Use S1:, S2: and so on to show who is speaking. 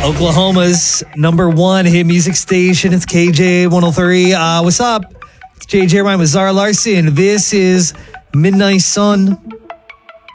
S1: Oklahoma's number one hit music station. It's KJ 103. What's up? It's JJ Ryan with Zara Larson. This is Midnight Sun.